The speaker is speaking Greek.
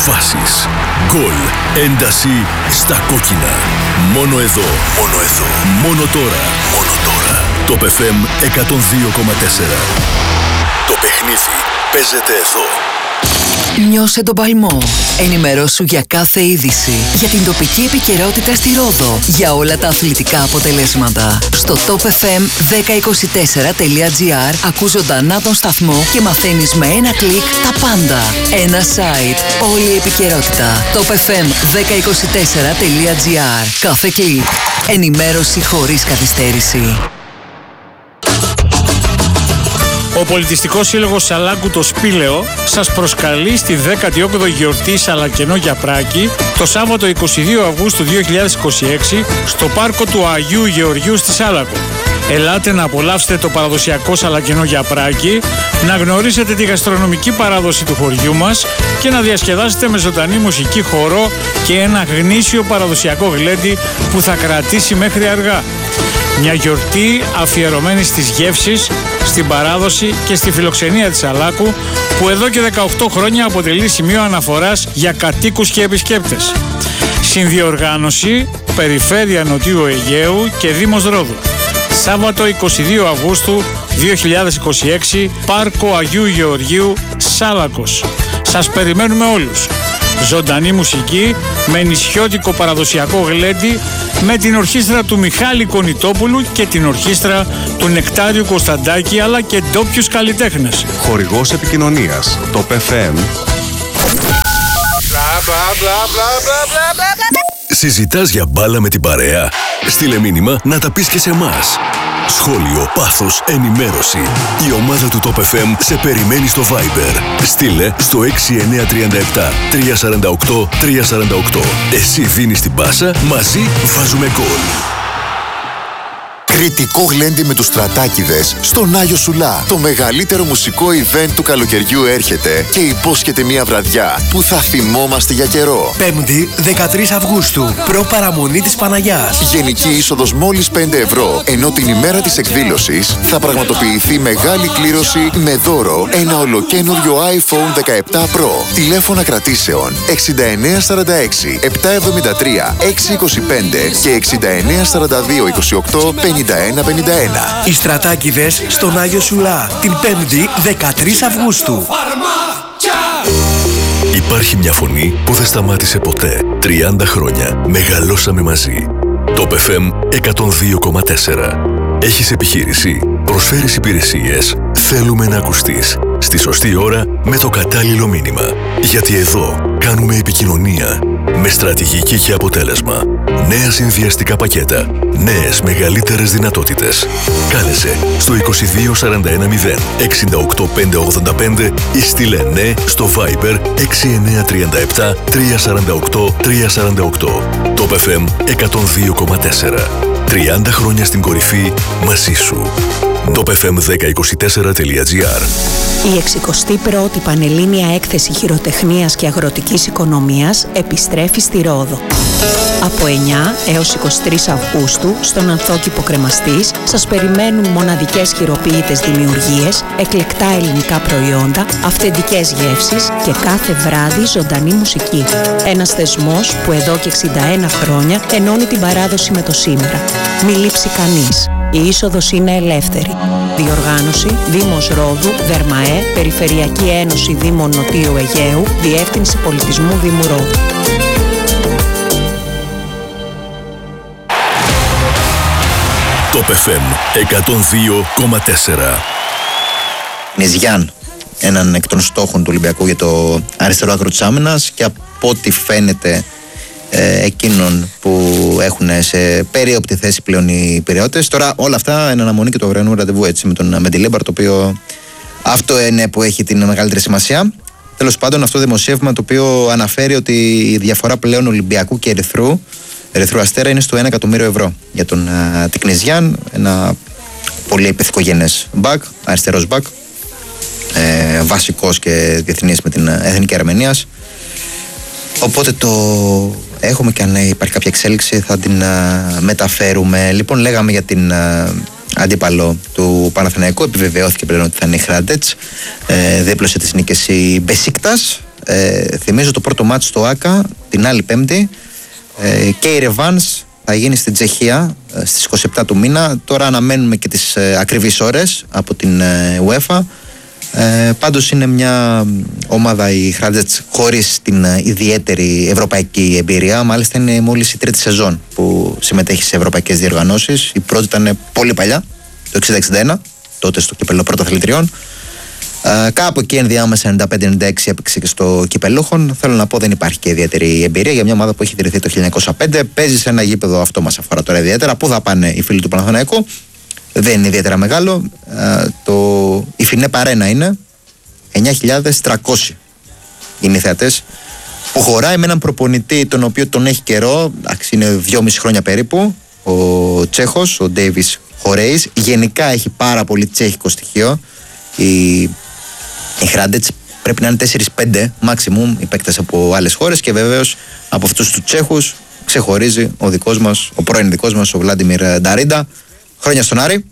Φάσεις, γκολ, ένταση στα κόκκινα. Μόνο εδώ, μόνο τώρα. Το FM 102,4. Το παιχνίδι παίζεται εδώ. Νιώσε τον παλμό. Ενημερώσου για κάθε είδηση. Για την τοπική επικαιρότητα στη Ρόδο. Για όλα τα αθλητικά αποτελέσματα. Στο topfm1024.gr ακούς ζωντανά τον σταθμό και μαθαίνεις με ένα κλικ τα πάντα. Ένα site. Όλη η επικαιρότητα. topfm1024.gr. Κάθε κλικ. Ενημέρωση χωρίς καθυστέρηση. Ο Πολιτιστικός Σύλλογος Σαλάκου το Σπήλαιο σας προσκαλεί στη 18η γιορτή Σαλακενό Γιαπράκη το Σάββατο 22 Αυγούστου 2026 στο πάρκο του Αγίου Γεωργίου στη Σάλακο. Ελάτε να απολαύσετε το παραδοσιακό Σαλακενό Γιαπράκη, να γνωρίσετε τη γαστρονομική παράδοση του χωριού μας και να διασκεδάσετε με ζωντανή μουσική, χορό και ένα γνήσιο παραδοσιακό γλέντι που θα κρατήσει μέχρι αργά. Μια γιορτή αφιερωμένη στις γεύσεις, στην παράδοση και στη φιλοξενία της Σαλάκου, που εδώ και 18 χρόνια αποτελεί σημείο αναφοράς για κατοίκους και επισκέπτες. Συνδιοργάνωση, Περιφέρεια Νοτιού Αιγαίου και Δήμος Ρόδου. Σάββατο 22 Αυγούστου 2026, Πάρκο Αγίου Γεωργίου, Σάλακος. Σας περιμένουμε όλους. Ζωντανή μουσική, με νησιώτικο παραδοσιακό γλέντι, με την ορχήστρα του Μιχάλη Κονιτόπουλου και την ορχήστρα του Νεκτάριου Κωνσταντάκη, αλλά και ντόπιους καλλιτέχνες. Χορηγός επικοινωνίας, το PFM. Συζητάς για μπάλα με την παρέα? Στείλε μήνυμα να τα πεις και σε εμάς. Σχόλιο, πάθος, ενημέρωση. Η ομάδα του Top FM σε περιμένει στο Viber. Στείλε στο 6937 348 348. Εσύ δίνεις την πάσα, μαζί βάζουμε γκολ. Κριτικό γλέντι με τους Στρατάκηδες στον Άγιο Σουλά. Το μεγαλύτερο μουσικό event του καλοκαιριού έρχεται και υπόσχεται μια βραδιά που θα θυμόμαστε για καιρό. 5η 13 Αυγούστου, προπαραμονή της Παναγιάς. Γενική είσοδος μόλις 5 ευρώ, ενώ την ημέρα της εκδήλωσης θα πραγματοποιηθεί μεγάλη κλήρωση με δώρο ένα ολοκαίνουργιο iPhone 17 Pro. Τηλέφωνα κρατήσεων 6946 773 625 και 6942 28 5151. Οι Στρατάκηδες στον Άγιο Σουλά, την 5η 13 Αυγούστου. Υπάρχει μια φωνή που δεν σταμάτησε ποτέ. 30 χρόνια μεγαλώσαμε μαζί. Το FM 102,4. Έχεις επιχείρηση, προσφέρεις υπηρεσίες, θέλουμε να ακουστείς. Στη σωστή ώρα με το κατάλληλο μήνυμα. Γιατί εδώ κάνουμε επικοινωνία με στρατηγική και αποτέλεσμα. Νέα συνδυαστικά πακέτα. Νέες μεγαλύτερες δυνατότητες. Κάλεσε στο 22410 68585 ή στείλε ναι στο Viber 6937 348 348. Το FM 102,4. 30 χρόνια στην κορυφή μαζί σου. topfm1024.gr. Η 61η Πανελλήνια Έκθεση Χειροτεχνίας και Αγροτικής Οικονομίας επιστρέφει στη Ρόδο. Από 9 έως 23 Αυγούστου στον Ανθόκηπο Κρεμαστής σας περιμένουν μοναδικές χειροποίητες δημιουργίες, εκλεκτά ελληνικά προϊόντα, αυθεντικές γεύσεις και κάθε βράδυ ζωντανή μουσική. Ένας θεσμός που εδώ και 61 χρόνια ενώνει την παράδοση με το σήμερα. Μη λείψει κανείς. Η είσοδος είναι ελεύθερη. Διοργάνωση Δήμος Ρόδου, ΔΕΡΜΑΕ, Περιφερειακή Ένωση Δήμων Νοτίου Αιγαίου, Διεύθυνση Πολιτισμού Δήμου Ρόδου. Το FM 102,4. Νιζιάν, έναν εκ των στόχων του Ολυμπιακού για το αριστερό άκρο της άμυνας, και από ό,τι φαίνεται εκείνων που έχουν σε περίοπτη θέση πλέον οι Πειραιώτες. Τώρα όλα αυτά εν αναμονή και το αυριανού ραντεβού έτσι με τον Μεντιλέμπαρ, το οποίο αυτό είναι που έχει την μεγαλύτερη σημασία. Τέλος πάντων, αυτό το δημοσίευμα το οποίο αναφέρει ότι η διαφορά πλέον Ολυμπιακού και Ερυθρού Αστέρα είναι στο 1 εκατομμύριο ευρώ για τον Τικνιζιάν, ένα πολύ επιθυκογενές μπακ, αριστερός μπακ, βασικός και διεθνής με την Εθνική Αρμενίας. Οπότε το έχουμε και αν υπάρχει κάποια εξέλιξη θα την μεταφέρουμε. Λοιπόν, λέγαμε για την αντίπαλο του Παναθηναϊκού. Επιβεβαιώθηκε πλέον ότι θα είναι η Χράντετς. Δίπλωσε τις νίκες η Μπεσίκτας Θυμίζω το πρώτο μάτς στο ΆΚΑ την άλλη Πέμπτη και η Ρεβάνς θα γίνει στην Τσεχία στις 27 του μήνα. Τώρα αναμένουμε και τις ακριβείς ώρες από την UEFA. Πάντως είναι μια ομάδα η Χράντζετς χωρίς την ιδιαίτερη ευρωπαϊκή εμπειρία. Μάλιστα είναι μόλις η τρίτη σεζόν που συμμετέχει σε ευρωπαϊκές διοργανώσεις. Η πρώτη ήταν πολύ παλιά, το 60-61, τότε στο κύπελλο πρωταθλητριών. Κάπου εκεί ενδιάμεσα 95-96 έπαιξε και στο κυπελούχον. Θέλω να πω δεν υπάρχει και ιδιαίτερη εμπειρία για μια ομάδα που έχει ιδρυθεί το 1905. Παίζει σε ένα γήπεδο, αυτό μας αφορά τώρα ιδιαίτερα. Πού θα πάνε οι φίλοι του Παναθηναϊκού? Δεν είναι ιδιαίτερα μεγάλο. Η Φινέπ Αρένα είναι 9.300 είναι οι θεατές, που χωράει με έναν προπονητή τον οποίο τον έχει καιρό, είναι 2,5 χρόνια περίπου, ο Τσέχος, ο Ντέιβις Χορέης. Γενικά έχει πάρα πολύ τσέχικο στοιχείο. Η Χράντετς πρέπει να είναι 4-5 maximum οι παίκτες από άλλες χώρες, και βεβαίως από αυτούς τους Τσέχους ξεχωρίζει ο δικός μας, ο πρώην δικός μας, ο Βλάντιμιρ Νταρίντα. Χρόνια στον Άρη.